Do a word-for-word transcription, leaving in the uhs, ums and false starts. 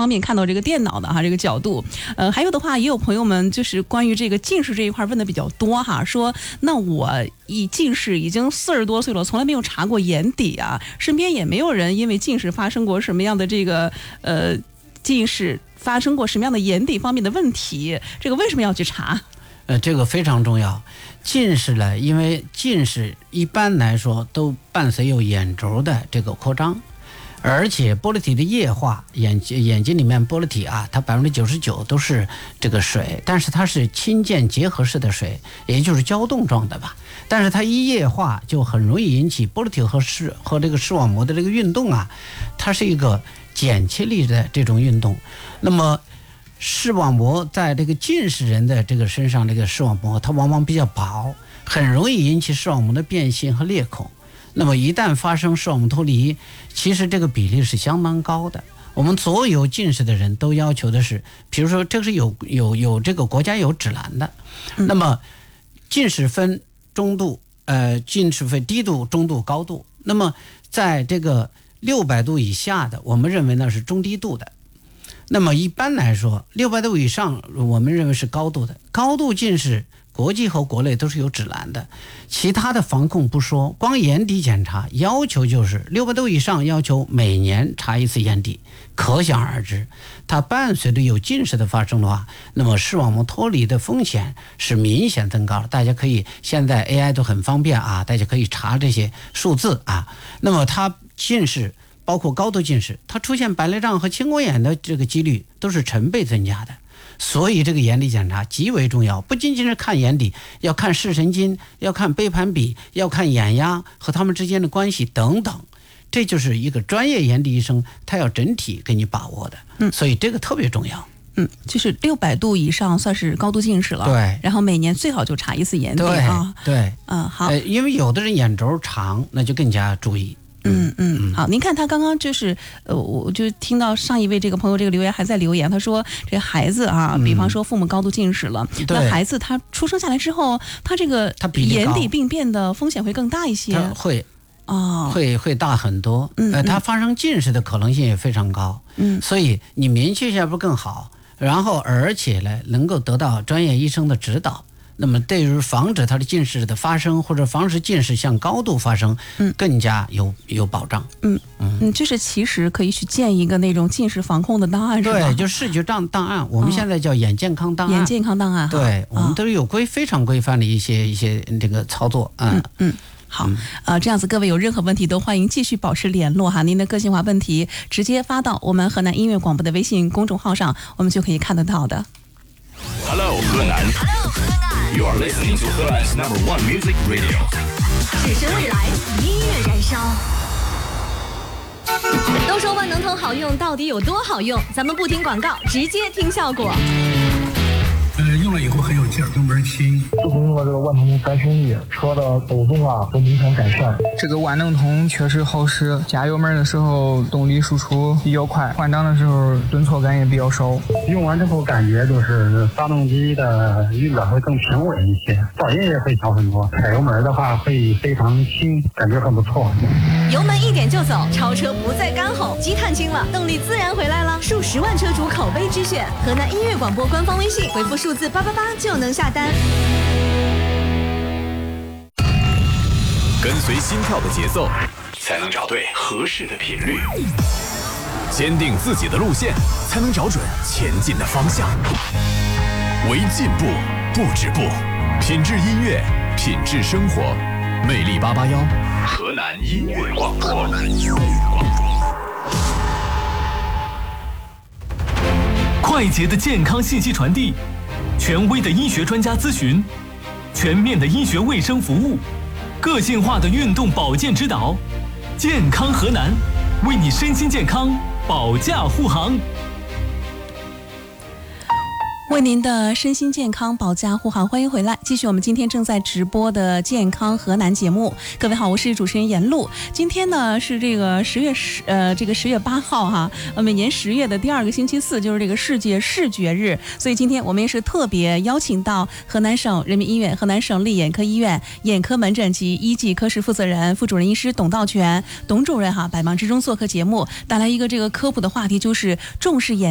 方便看到这个电脑的哈这个角度。呃，还有的话，也有朋友们就是关于这个近视这一块问的比较多哈，说那我以近视已经四十多岁了，从来没有查过眼底啊，身边也没有人因为近视发生过什么样的这个呃近视发生过什么样的眼底方面的问题，这个为什么要去查？ 呃，这个非常重要。近视呢，因为近视一般来说都伴随有眼轴的这个扩张，而且玻璃体的液化，眼眼睛里面玻璃体啊，它百分之九十九都是这个水，但是它是氢键结合式的水，也就是胶冻状的吧。但是它一液化就很容易引起玻璃体和视和这个视网膜的这个运动啊，它是一个剪切力的这种运动。那么视网膜在这个近视人的这个身上，这个视网膜它往往比较薄，很容易引起视网膜的变形和裂孔。那么一旦发生视网膜脱离，其实这个比例是相当高的。我们所有近视的人都要求的是，比如说这个是有有有这个国家有指南的，那么近视分中度，呃，近视分低度、中度、高度。那么在这个六百度以下的，我们认为那是中低度的。那么一般来说，六百度以上，我们认为是高度的。高度近视，国际和国内都是有指南的。其他的防控不说，光眼底检查要求就是六百度以上，要求每年查一次眼底。可想而知，它伴随着有近视的发生的话，那么视网膜脱离的风险是明显增高的。大家可以现在 A I 都很方便啊，大家可以查这些数字啊。那么它近视，包括高度近视，它出现白内障和青光眼的这个几率都是成倍增加的。所以这个眼底检查极为重要，不仅仅是看眼底，要看视神经，要看背盘比，要看眼压和它们之间的关系等等。这就是一个专业眼底医生他要整体给你把握的，嗯，所以这个特别重要。 嗯，就是六百度以上算是高度近视了， 对。 然后每年最好就查一次眼底啊， 对， 嗯，好， 呃，因为有的人眼轴长，那就更加注意。 嗯嗯，好，您看他刚刚就是呃，我就听到上一位这个朋友这个留言还在留言，他说这孩子啊，比方说父母高度近视了，嗯、那孩子他出生下来之后，他这个眼底病变的风险会更大一些， 他会。 哦， 会会大很多，嗯，呃，它发生近视的可能性也非常高，嗯，所以你明确一下不更好，然后而且呢，能够得到专业医生的指导，那么对于防止它的近视的发生，或者防止近视向高度发生，嗯，更加有有保障， 嗯嗯，就是其实可以去建一个那种近视防控的档案，是吧？ 对，就视觉档档案，我们现在叫眼健康档案， 眼健康档案， 对，我们都有规非常规范的一些一些这个操作，嗯嗯。好，呃，这样子各位有任何问题都欢迎继续保持联络哈，您的个性化问题直接发到我们河南音乐广播的微信公众号上，我们就可以看得到的。 Hello 河南 ，Hello 河南 ，You are listening to 河南 number one music radio。 只身未来，音乐燃烧。都说万能通好用，到底有多好用？咱们不听广告，直接听效果。 呃，用了以后很有劲儿，用门轻。 自从用了这个万能通三升液，车的抖动啊都明显改善。 这个万能通确实好使，加油门的时候动力输出比较快，换挡的时候顿挫感也比较少。 用完之后感觉就是发动机的运转会更平稳一些，噪音也会小很多。踩油门的话会非常轻，感觉很不错。 油门一点就走，超车不再干吼，积碳轻了，动力自然回来了。数十万车主口碑之选，河南音乐广播官方微信回复数字八八八就能下单。 跟随心跳的节奏，才能找对合适的频率；坚定自己的路线，才能找准前进的方向。为进步不止步，品质音乐，品质生活。魅力八八幺，河南音乐广播。河南音乐广播。 快捷的健康信息传递，权威的医学专家咨询，全面的医学卫生服务，个性化的运动保健指导。健康河南，为你身心健康保驾护航。 为您的身心健康保驾护航，欢迎回来，继续我们今天正在直播的健康河南节目。各位好，我是主持人严露。今天呢是这个十月十呃这个十月八号哈，呃每年十月的第二个星期四就是这个世界视觉日，所以今天我们也是特别邀请到河南省人民医院河南省立眼科医院眼科门诊及医技科室负责人、副主任医师董道全董主任哈，百忙之中做客节目，带来一个这个科普的话题，就是重视眼